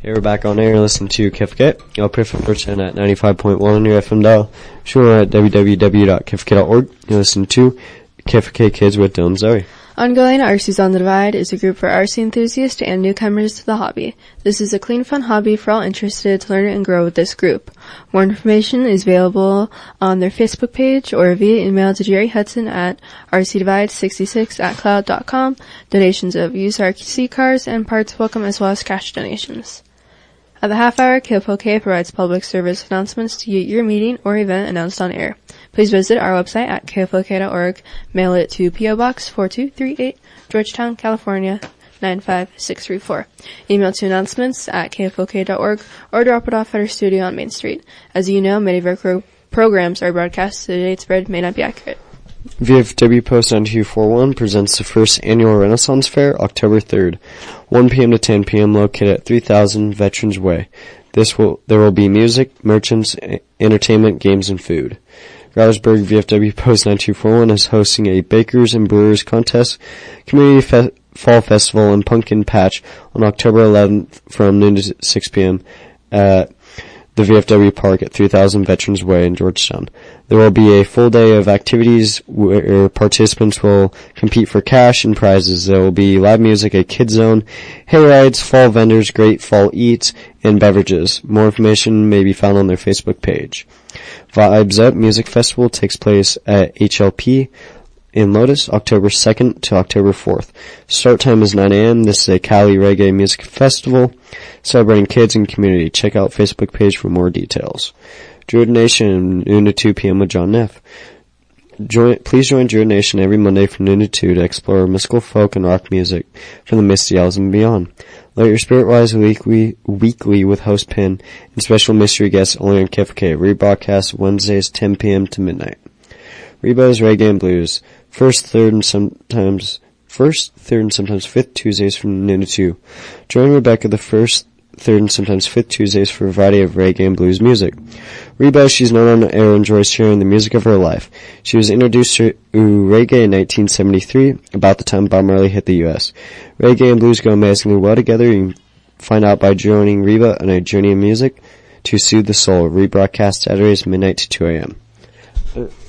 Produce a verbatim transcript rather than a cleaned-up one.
Hey, we're back on air. Listen to K F K. I'll pray for Fortune at ninety-five point one on your F M dial. Sure, at w w w dot k f k dot org. You listen to K F K Kids with Dylan Zoe. Ongoing R C's on the Divide is a group for R C enthusiasts and newcomers to the hobby. This is a clean, fun hobby for all interested to learn and grow with this group. More information is available on their Facebook page or via email to Jerry Hudson at r c divide sixty-six at cloud dot com. Donations of used R C cars and parts welcome, as well as cash donations. At the half hour, K F K provides public service announcements to get your meeting or event announced on air. Please visit our website at k f l k dot org, mail it to P O Box four two three eight, Georgetown, California, nine five six three four. Email to announcements at k f l k dot org or drop it off at our studio on Main Street. As you know, many of our pro- programs are broadcast, so the date spread may not be accurate. V F W Post nine two four one presents the first annual Renaissance Fair, October third, one p.m. to ten p.m. located at three thousand Veterans Way. This will, there will be music, merchants, entertainment, games, and food. Rallersburg V F W Post nine two four one is hosting a Bakers and Brewers Contest, Community Fe- Fall Festival, and Pumpkin Patch on October eleventh from noon to six p.m. at the V F W Park at three thousand Veterans Way in Georgetown. There will be a full day of activities where participants will compete for cash and prizes. There will be live music, a kids zone, hay rides, fall vendors, great fall eats, and beverages. More information may be found on their Facebook page. Vibes Up Music Festival takes place at H L P in Lotus, October second to October fourth. Start time is nine a.m. This is a Cali Reggae Music Festival celebrating kids and community. Check out Facebook page for more details. Druid Nation, noon to two p.m. with John Neff. Join, please join Druid Nation every Monday from noon to two to explore mystical folk and rock music from the Misty Isles and beyond. Let your spirit rise weekly, weekly with host Pin and special mystery guests only on K F K. Rebroadcast Wednesdays ten p.m. to midnight. Rebo's Reggae and Blues. First, third, and sometimes first, third, and sometimes fifth Tuesdays from noon to two. Join Rebecca the first, third, and sometimes fifth Tuesdays for a variety of reggae and blues music. Reba, she's known on air, enjoys sharing the music of her life. She was introduced to reggae in nineteen seventy-three, about the time Bob Marley hit the U S. Reggae and blues go amazingly well together. You can find out by joining Reba on a journey of music to soothe the soul. Rebroadcast Saturdays midnight to two a.m.